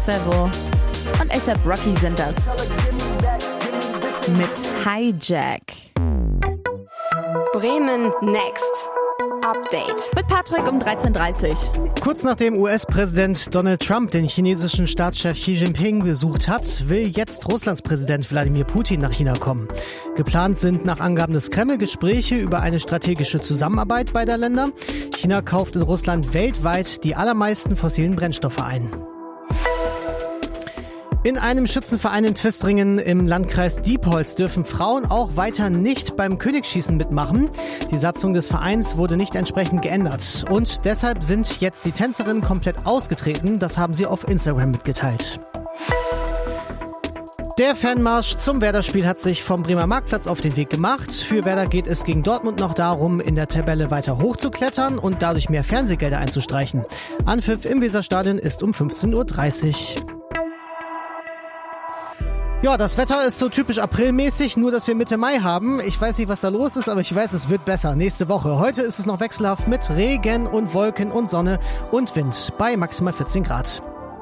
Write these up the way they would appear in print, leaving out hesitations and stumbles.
Seville und A$AP Rocky sind das. Mit Hijack. Bremen Next. Update. Mit Patrick um 13:30 Uhr. Kurz nachdem US-Präsident Donald Trump den chinesischen Staatschef Xi Jinping besucht hat, will jetzt Russlands Präsident Wladimir Putin nach China kommen. Geplant sind nach Angaben des Kreml Gespräche über eine strategische Zusammenarbeit beider Länder. China kauft in Russland weltweit die allermeisten fossilen Brennstoffe ein. In einem Schützenverein in Twistringen im Landkreis Diepholz dürfen Frauen auch weiter nicht beim Königsschießen mitmachen. Die Satzung des Vereins wurde nicht entsprechend geändert. Und deshalb sind jetzt die Tänzerinnen komplett ausgetreten. Das haben sie auf Instagram mitgeteilt. Der Fanmarsch zum Werder-Spiel hat sich vom Bremer Marktplatz auf den Weg gemacht. Für Werder geht es gegen Dortmund noch darum, in der Tabelle weiter hochzuklettern und dadurch mehr Fernsehgelder einzustreichen. Anpfiff im Weserstadion ist um 15:30 Uhr. Ja, das Wetter ist so typisch aprilmäßig, nur dass wir Mitte Mai haben. Ich weiß nicht, was da los ist, aber ich weiß, es wird besser nächste Woche. Heute ist es noch wechselhaft mit Regen und Wolken und Sonne und Wind bei maximal 14 Grad.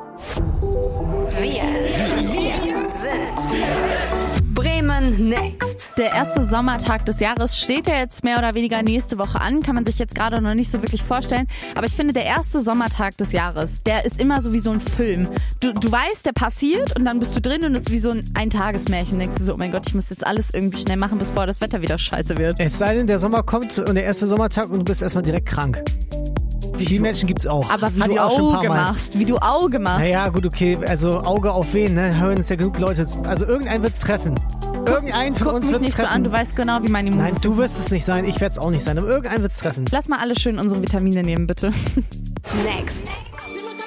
Wir sind Bremen Next. Der erste Sommertag des Jahres steht ja jetzt mehr oder weniger nächste Woche an. Kann man sich jetzt gerade noch nicht so wirklich vorstellen. Aber ich finde, der erste Sommertag des Jahres, der ist immer so wie so ein Film. Du weißt, der passiert und dann bist du drin und es ist wie so ein Eintagesmärchen. Denkst du so, oh mein Gott, ich muss jetzt alles irgendwie schnell machen, bevor das Wetter wieder scheiße wird. Es sei denn, der Sommer kommt und der erste Sommertag und du bist erstmal direkt krank. Die Menschen gibt's auch. Aber wie du Auge machst, Naja, gut, okay, also Auge auf wen, ne? Hören es ja genug Leute. Also irgendeinen wird's treffen. Irgendeinen von uns wird's treffen. Guck mich nicht so an, du weißt genau, wie mein Immunsystem ist. Nein, du wirst es nicht sein, ich werde es auch nicht sein, aber irgendeinen wird's treffen. Lass mal alle schön unsere Vitamine nehmen, bitte. Next.